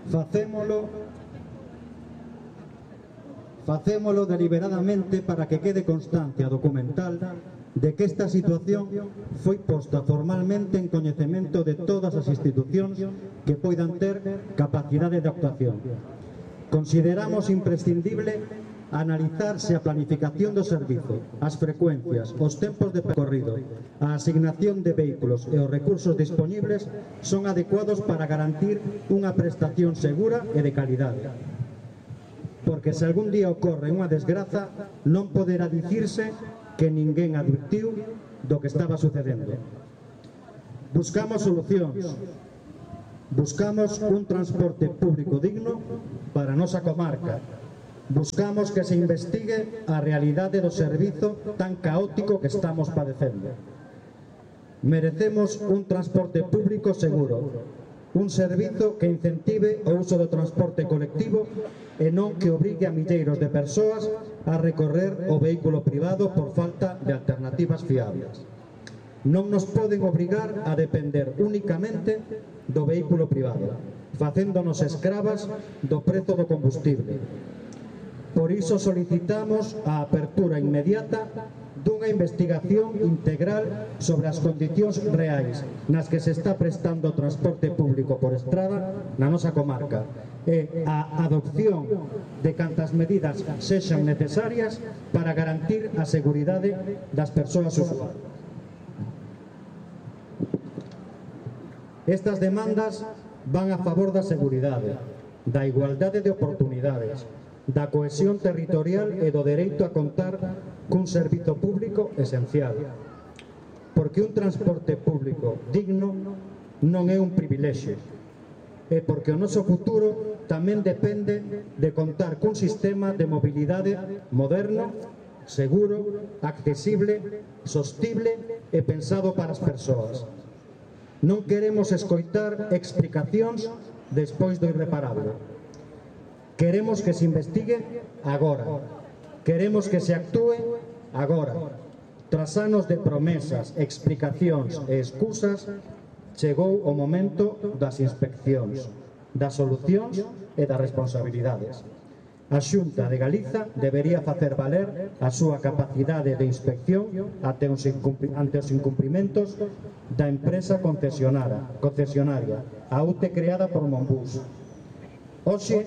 Facémolo deliberadamente para que quede constancia documental de que esta situación foi posta formalmente en coñecemento de todas as institucións que poidan ter capacidade de actuación. Consideramos imprescindible analizar se a planificación do servizo, as frecuencias, os tempos de percorrido, a asignación de vehículos e os recursos disponibles son adecuados para garantir unha prestación segura e de calidade. Porque se algún día ocorre unha desgraza, non poderá dicirse que ninguén advertiu do que estaba sucedendo. Buscamos solucións. Buscamos un transporte público digno para a nosa comarca. Buscamos que se investigue a realidade do servizo tan caótico que estamos padecendo. Merecemos un transporte público seguro, un servizo que incentive o uso do transporte colectivo e non que obrigue a milleiros de persoas a recorrer o vehículo privado por falta de alternativas fiables. Non nos poden obrigar a depender únicamente do vehículo privado, facéndonos escravas do prezo do combustible. Por iso solicitamos a apertura inmediata dunha investigación integral sobre as condicións reais nas que se está prestando o transporte público por estrada na nosa comarca e a adopción de cantas medidas sexan necesarias para garantir a seguridade das persoas usuarias. Estas demandas van a favor da seguridade, da igualdade de oportunidades, da cohesión territorial e do dereito a contar cun servizo público esencial. Porque un transporte público digno non é un privilexio, e porque o noso futuro tamén depende de contar cun sistema de mobilidade moderno, seguro, accesible, sostible e pensado para as persoas. Non queremos escoitar explicacións despois do irreparable. Queremos que se investigue agora. Queremos que se actúe agora. Tras anos de promesas, explicacións e excusas, chegou o momento das inspeccións, das solucións e das responsabilidades. A Xunta de Galiza debería facer valer a súa capacidade de inspección ante os incumprimentos da empresa concesionaria, a UTE creada por Monbus. Hoxe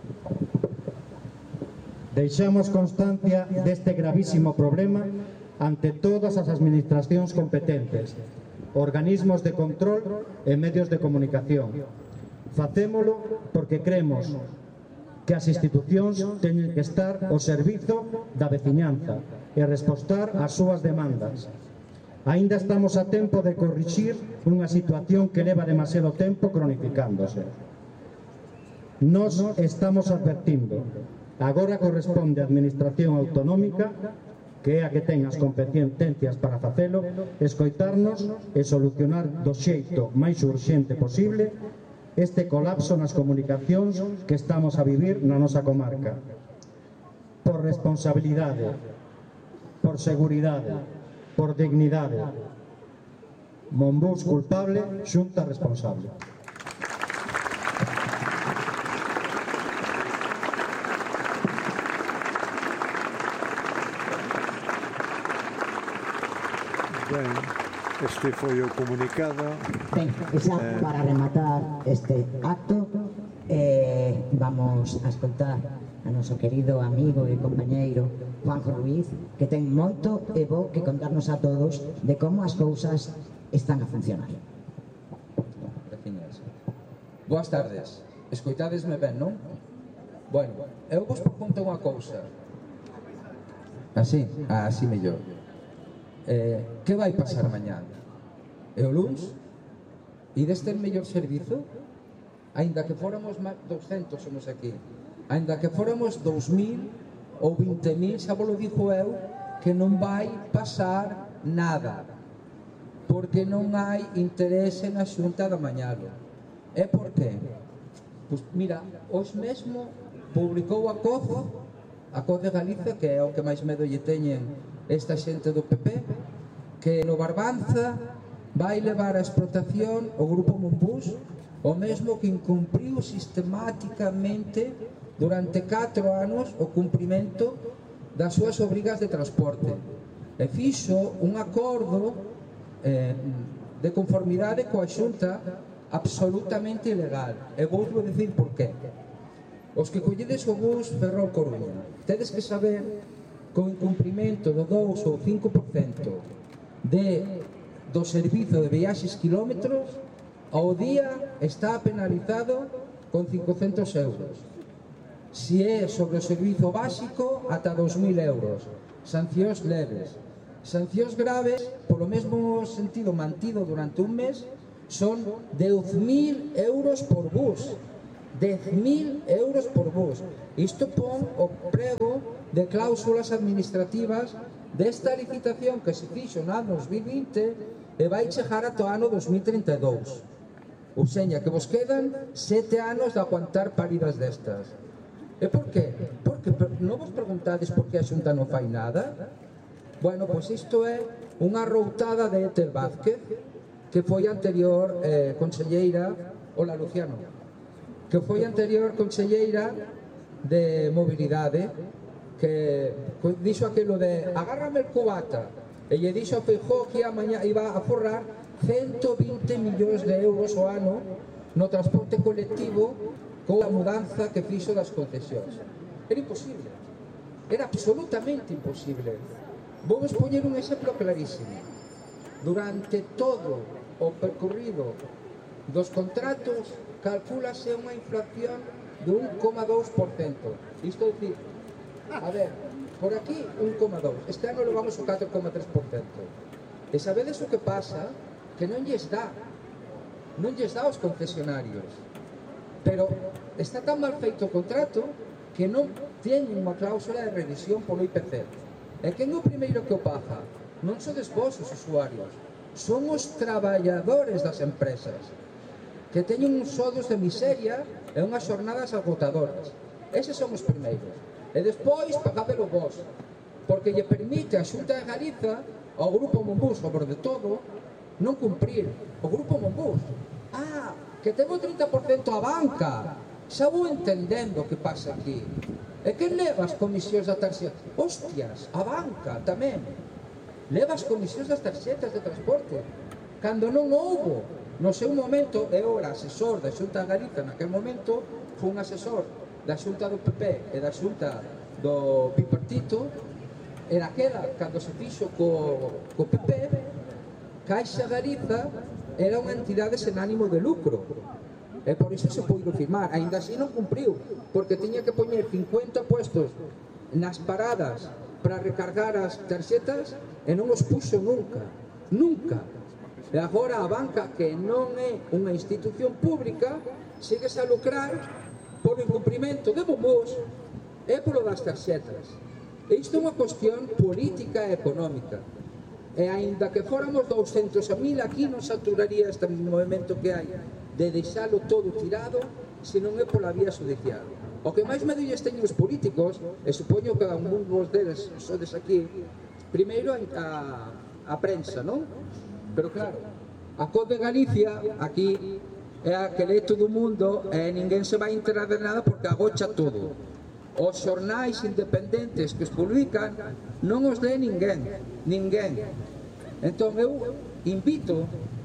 deixamos constancia deste gravísimo problema ante todas as administracións competentes, organismos de control e medios de comunicación. Facémolo porque creemos que as institucións teñen que estar ao servizo da veciñanza e respostar ás súas demandas. Aínda estamos a tempo de corrixir unha situación que leva demasiado tempo cronificándose. Nos estamos advertindo. Agora corresponde á Administración Autonómica, que é a que ten as competencias para facelo, escoitarnos e solucionar do xeito máis urxente posible este colapso nas comunicacións que estamos a vivir na nosa comarca. Por responsabilidade, por seguridade, por dignidade. Monbus culpable, Xunta responsable. Ben, este foi o comunicado. Ben, xa para rematar este acto, vamos a escoltar a noso querido amigo e compañeiro Juanjo Ruiz, que ten moito e bo que contarnos a todos de como as cousas están a funcionar. Boas tardes. Escoitadesme ben, non? Bueno, eu vos pregunto unha cousa. Así? Así mellor. Que vai pasar mañá? E o luns? Ides ter mellor servizo? Ainda que fóramos 200 somos aquí, ainda que fóramos 2000 ou 20.000, xa vos lo dixo eu, que non vai pasar nada, porque non hai interese na Xunta de amañalo. E por qué? Pois mira, hoxe mesmo publicou a COF de Galicia, que é o que máis medo lle teñen esta xente do PP, que no Barbanza vai levar a explotación o grupo Monbus o mesmo que incumpriu sistemáticamente durante 4 anos o cumprimento das súas obrigas de transporte e fixo un acordo de conformidade coa Xunta absolutamente ilegal. E vou dicir por qué. Os que colledes o bus Ferrol-Coruña tedes que saber que o incumprimento do 2 ou 5% do servizo de viaxes quilómetros ao día está penalizado con 500 euros. Si é sobre o servizo básico, ata 2.000 euros. Sancións leves. Sancións graves, polo mesmo sentido mantido durante un mes, son 10.000 euros por bus. 10.000 euros por bus. Isto pon o prego de cláusulas administrativas desta licitación que se fixo no ano 2020 e vai chegar ata o ano 2032. Ou seña, que vos quedan 7 anos de aguantar paridas destas. E por qué? Porque non vos preguntades por que a Xunta non fai nada? Bueno, pois isto é unha routada de Ethel Vázquez, que foi anterior conselleira, hola Luciano, que foi anterior conselleira de mobilidade, que dixo aquilo de agárrame el cubata, e lle dixo a Feijóo que iba a forrar 120 millóns de euros ao ano no transporte colectivo coa mudanza que fixo das concesións. Era imposible, era absolutamente imposible. Vou expoñer un exemplo clarísimo. Durante todo o percorrido dos contratos calcúlase unha inflación de 1,2%. Isto é dicir, a ver, por aquí 1,2%, este ano levamos o 4,3%. E sabedes o que pasa? Que non lles dá aos concesionarios. Pero está tan mal feito o contrato que non teñen unha cláusula de revisión polo IPC. E quen é o primeiro que o paga? Non sodes vos os usuarios, son os traballadores das empresas, que teñen uns sodos de miseria e unhas xornadas agotadoras. Eses son os primeiros. E despois pagadelo vos, porque lle permite a Xunta de Galiza ao Grupo Monbus, sobre de todo, non cumprir. O Grupo Monbus, que ten o 30% a banca, xa vou entendendo o que pasa aquí. E que leva as comisións da tarxeta? Hostias, a banca tamén leva as comisións das tarxetas de transporte, cando non houbo no seu momento. Eu era asesor da Xunta de Galiza naquel momento, fui un asesor da Xunta do PP e da Xunta do Bipartito, e naquela, cando se fixo co PP, Caixa Galiza era unha entidade sen ánimo de lucro, e por iso se puido firmar. Ainda así non cumpriu, porque tiña que poñer 50 puestos nas paradas para recargar as tarxetas e non os puxo nunca. E agora a banca, que non é unha institución pública, sigues a lucrar polo incumprimento de bombos e polo das tarxetas. E isto é unha cuestión política e económica. E aínda que fóramos 200.000 aquí, non saturaría este movimento que hai de deixalo todo tirado se non é pola vía judicial. O que máis medulles teñen os políticos, e supoño que algún vos deles sodes aquí, primeiro a prensa, non? Pero claro, a COP de Galicia aquí é a que lee todo o mundo e ninguén se vai enterar de nada porque agocha todo. Os xornais independentes que os publican non os lee ninguén. Entón eu invito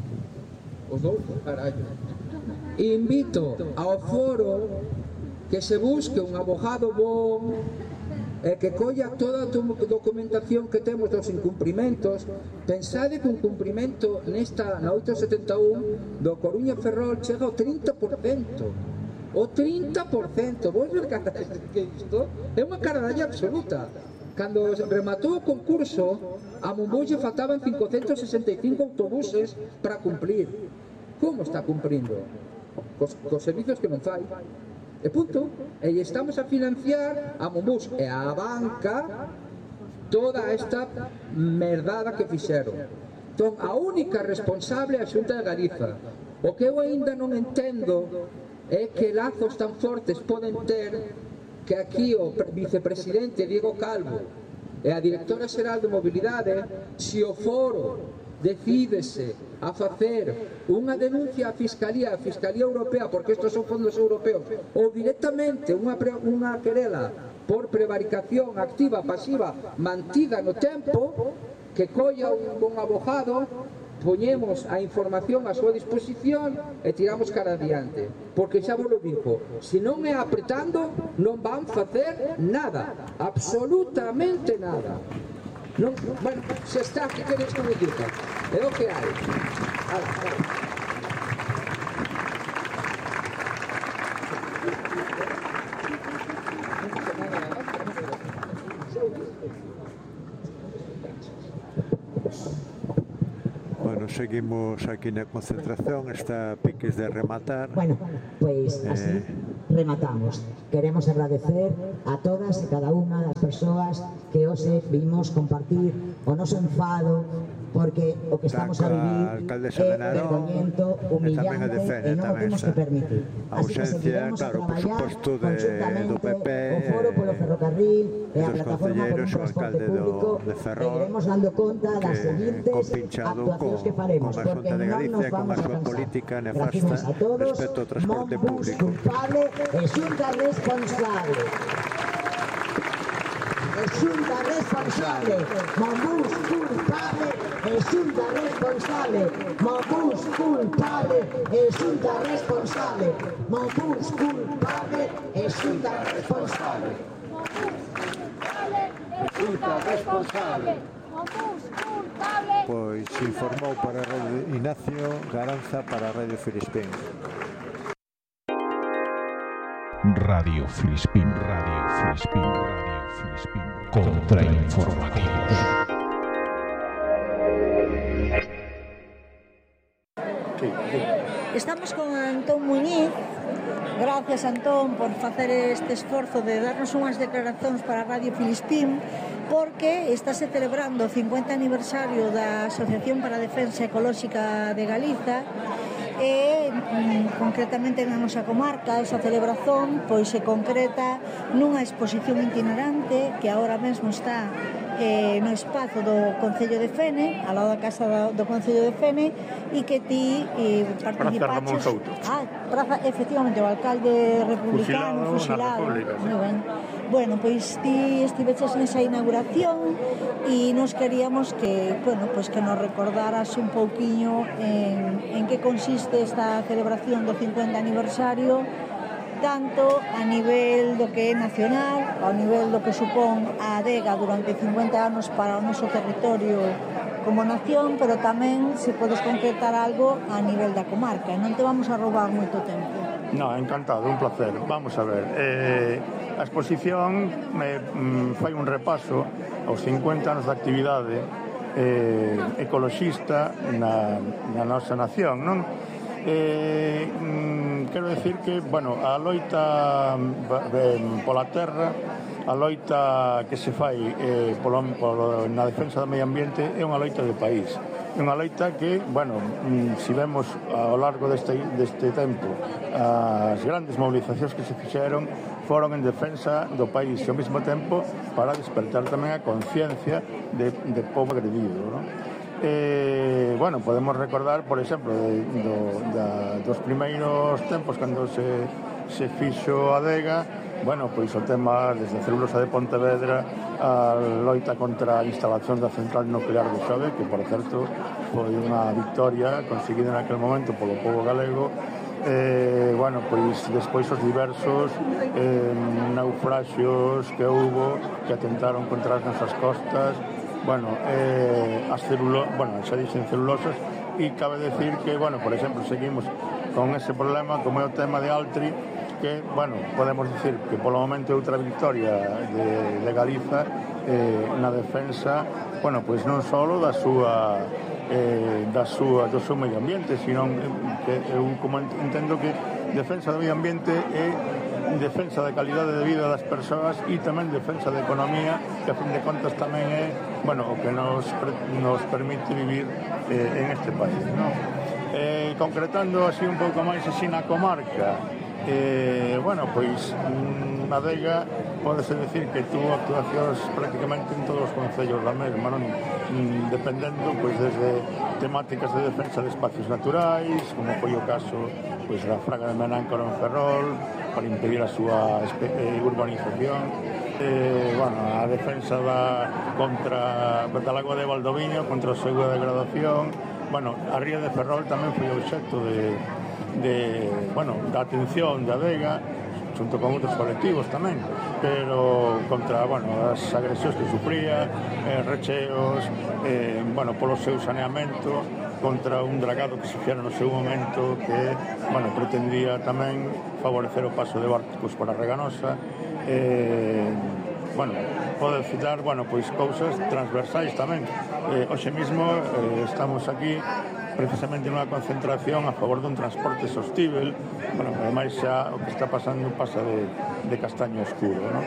ao foro que se busque un abogado bom e que colla toda a documentación que temos dos incumprimentos. Pensade que un cumprimento na 871 do Coruña Ferrol chega ao 30%. O 30%, vos ver que isto é unha caralalla absoluta. Cando rematou o concurso, a Monbus lle faltaban 565 autobuses para cumplir. Como está cumprindo? Cos servizos que non fai. E punto. E estamos a financiar a Monbus e a banca toda esta merdada que fixeron. Entón, a única responsable é a Xunta de Galiza. O que eu aínda non entendo é que lazos tan fortes poden ter que aquí o vicepresidente Diego Calvo e a directora xeral de mobilidade, se o foro decídese a facer unha denuncia á Fiscalía Europea, porque estos son fondos europeos, ou directamente unha querela por prevaricación activa, pasiva, mantida no tempo, que colla un bon abogado, poñemos a información a súa disposición e tiramos cara adiante, porque xa vos lo digo, se non é apretando non van facer nada, absolutamente nada. Non, bueno, se está, que queres que me diga? É o que hai. Bueno, seguimos aquí na concentración, está piques de rematar. Bueno, pois así rematamos. Queremos agradecer a todas e cada unha das persoas que hoxe vimos compartir o noso enfado, porque o que estamos a vivir é vergoñento, humillante e non o temos que permitir. Así que seguiremos a traballar conjuntamente o Foro polo Ferrocarril e a Plataforma por un Transporte Público, e iremos dando conta das seguintes actuacións que faremos, porque non nos vamos a cansar. Gracias a todos, Monbus culpable e Xunta responsable. Xunta responsable, Monbus culpable e Xunta responsable, Monbus culpable e Xunta responsable, Monbus culpable e Xunta responsable. Xunta responsable, Monbus culpable. Pois informou para a Radio Ignacio Garanza para a Radio Filispín. Radio Filispín, Radio Filispín, Radio Filispín. Contrainformativos. Estamos con Antón Muñiz. Gracias, Antón, por facer este esforzo de darnos unhas declaracións para Radio Filispín, porque estáse celebrando o 50 aniversario da Asociación para a Defensa Ecolóxica de Galiza e concretamente na nosa comarca esa celebración pois se concreta nunha exposición itinerante que agora mesmo está no espazo do Concello de Fene, ao lado da casa do Concello de Fene, e que ti participaches... Praza, efectivamente, o alcalde republicano, fusilado. Moi ben. Bueno, pois ti estiveches nesa inauguración e nos queríamos que, bueno, pois que nos recordaras un pouquiño en que consiste esta celebración do 50 aniversario, tanto a nivel do que é nacional, ao nivel do que supón a adega durante 50 anos para o noso territorio como nación, pero tamén se podes concretar algo a nivel da comarca. Non te vamos a roubar moito tempo. No, encantado, un placer. Vamos a ver, a exposición fai un repaso aos 50 anos de actividade ecoloxista na nosa nación, non? Quero decir que, bueno, a loita pola terra, a loita que se fai na defensa do medio ambiente é unha loita de país. É unha loita que, bueno, se vemos ao largo deste tempo as grandes movilizacións que se fixeron foron en defensa do país e ao mesmo tempo para despertar tamén a conciencia de povo agredido, non? Bueno, podemos recordar, por exemplo, dos primeiros tempos cando se fixo a adega, bueno, pois o tema desde a celulosa de Pontevedra a loita contra a instalación da central nuclear de Xove, que, por certo, foi unha victoria conseguida naquele momento polo povo galego. Bueno, pois despois os diversos naufraxios que houbo que atentaron contra as nosas costas. Bueno, xa dixen celulosas, e cabe decir que, bueno, por exemplo, seguimos con ese problema como é o tema de Altri, que, bueno, podemos dicir que polo momento é outra victoria de Galiza na defensa, bueno, pois non só do seu medio ambiente, sino que eu como entendo que defensa do medio ambiente é defensa da calidade de vida das persoas e tamén defensa da economía, que a fin de contas tamén é, bueno, o que nos permite vivir en este país, non? Concretando así un pouco máis así na comarca, Bueno, pois na Adega podese decir que tuvo actuacións prácticamente en todos os concellos da mesma, non? Dependendo pois desde temáticas de defensa de espacios naturais, como foi o caso pois da fraga de Menáncora en Ferrol para impedir a súa urbanización, bueno, a defensa contra da lagoa de Valdoviño, contra a súa degradación. Bueno, a ría de Ferrol tamén foi obxecto da atención da Adega, junto con outros colectivos tamén, pero contra, as agresións que sufría, recheos, polo seu saneamento, contra un dragado que se fixera no seu momento que, pretendía tamén favorecer o paso de barcos para Reganosa. Pode citar, cousas transversais tamén. Hoxe mismo estamos aquí precisamente nunha concentración a favor dun transporte sostível. Ademais xa o que está pasando pasa de castaño oscuro, non?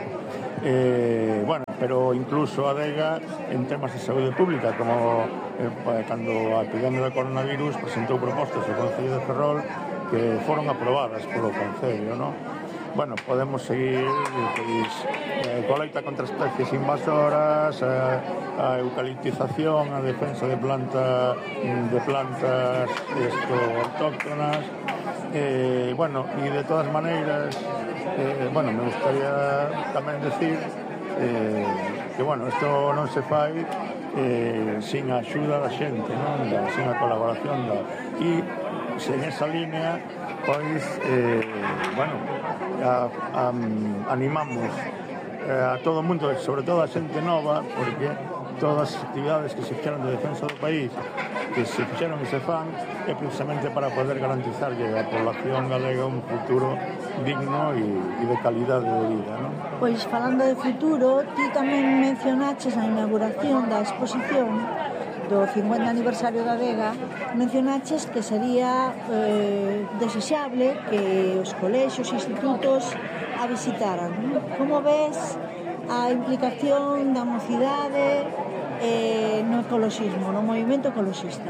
Pero incluso a Adega en temas de saúde pública, como cando a epidemia do coronavirus presentou propostas ao Concello de Ferrol que foron aprobadas polo Concello, non? Podemos seguir coa loita contra especies invasoras, a eucaliptización, a defensa de plantas autóctonas, e de todas maneiras, me gustaría tamén decir que, isto non se fai sin a axuda da xente, non? Sin a colaboración e sen esa línea, pois, animamos a todo o mundo, sobre todo a xente nova, porque todas as actividades que se fixeron de defensa do país, que se fixeron e se fan, é precisamente para poder garantizarlle a población galega un futuro digno e de calidade de vida, non? Pois, falando de futuro, ti tamén mencionaches na inauguración da exposición do 50 aniversario da Adega, mencionaches que sería desexable que os colexios e institutos a visitaran. Como ves a implicación da mocidade no ecoloxismo, no movimento ecoloxista?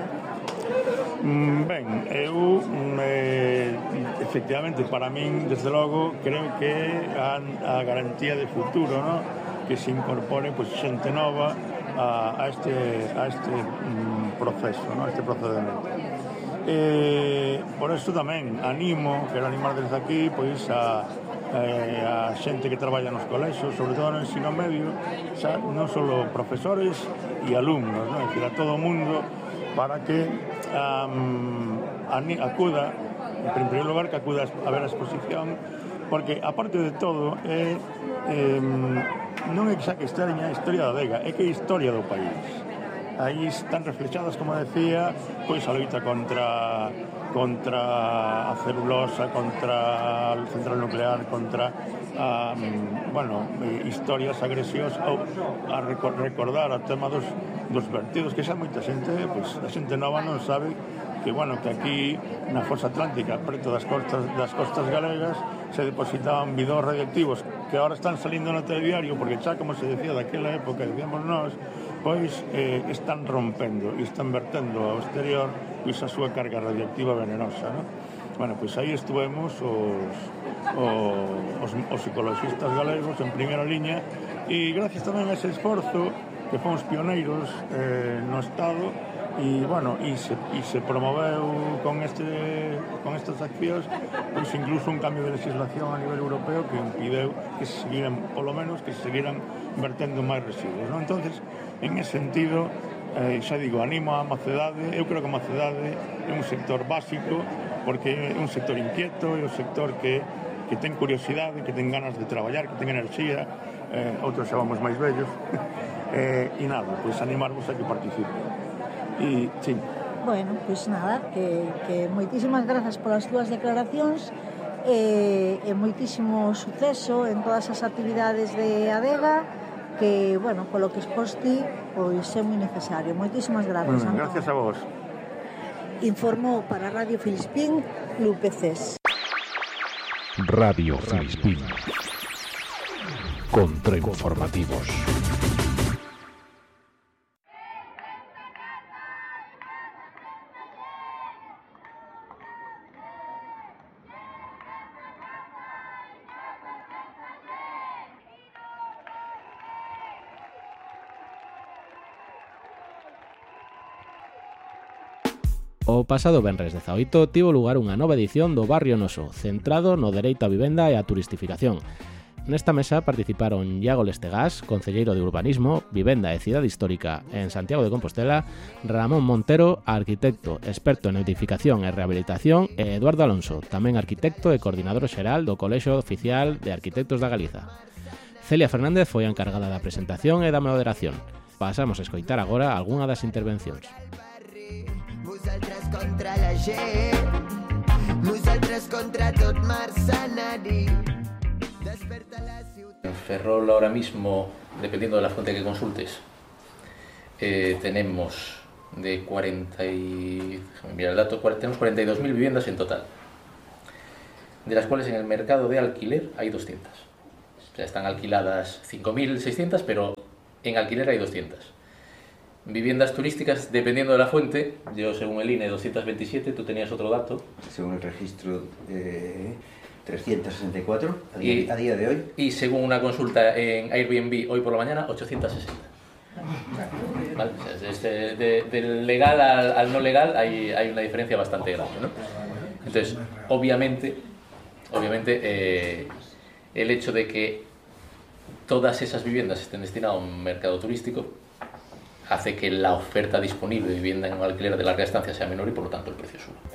Eu efectivamente, para min, desde logo, creo que a garantía de futuro, non? Que se incorpore xente nova a este proceso, ¿no? A este procedimento. Por eso tamén quero animar desde aquí a xente que traballa nos colexios, sobre todo no ensino medio, non só profesores e alumnos, ¿no? Es decir, a todo o mundo, para que acuda, en primeiro lugar, que acuda a ver a exposición, porque, aparte de todo, non é xa que está a historia da Adega, é que é a historia do país. Aí están reflexadas, como decía, pois a loita contra a celulosa, contra a central nuclear, contra historias, agresións, ou a recordar o tema dos vertidos, que xa moita xente, a xente nova non sabe que aquí na fosa atlántica, preto das costas galegas, se depositaban bidóns radioactivos que agora están salindo no telediario, porque xa, como se decía daquela época, decíamos nós, pois están rompendo e están vertendo ao exterior a súa carga radioactiva venenosa, non? Pois aí estuvemos os ecologistas galegos en primeira liña, e gracias tamén a ese esforzo que fomos pioneiros no Estado, e se promoveu con estas accións, pois incluso un cambio de legislación a nivel europeo que impideu que se seguiran, polo menos, que se seguiran vertendo máis residuos, non? Entonces, en ese sentido, xa digo, animo a Mocedade. Eu creo que a Mocedade é un sector básico, porque é un sector inquieto, é un sector que ten curiosidade, que ten ganas de traballar, que ten enerxía, outros xa vamos máis vellos, e nada, pois animarvos a que participen. E, sí. Bueno, pois nada, que moitísimas grazas polas túas declaracións, e moitísimo suceso en todas as actividades de Adega, que, polo que exposti, pois é moi necesario. Moitísimas grazas, Antón. Gracias a vos. Informou para Radio Filispín, Lupe Cés. Radio Filispín. Contrainformativos. O pasado venres 18 tivo lugar unha nova edición do Barrio Noso, centrado no dereito á vivenda e á turistificación. Nesta mesa participaron Iago Lestegás, concelleiro de Urbanismo, Vivenda e Cidade Histórica en Santiago de Compostela, Ramón Montero, arquitecto, experto en edificación e rehabilitación, e Eduardo Alonso, tamén arquitecto e coordinador xeral do Colexio Oficial de Arquitectos da Galiza. Celia Fernández foi a encargada da presentación e da moderación. Pasamos a escoitar agora algunha das intervencións. Nosaltres contra la gent, nosaltres contra tot mercenari. Desperta la ciutat. En Ferrol ahora mismo, dependiendo de la fuente que consultes, tenemos de 42.000 viviendas en total, de las cuales en el mercado de alquiler hay 200. O sea, están alquiladas 5.600, pero en alquiler hay 200. Viviendas turísticas, dependiendo de la fuente, yo según el INE 227, tú tenías otro dato. Según el registro 364 a día de hoy. Y según una consulta en Airbnb hoy por la mañana, 860. ¿Vale? O sea, del legal al no legal hay una diferencia bastante grande, ¿no? Entonces, obviamente el hecho de que todas esas viviendas estén destinadas a un mercado turístico hace que la oferta disponible de vivienda en un alquiler de larga estancia sea menor y por lo tanto el precio suba.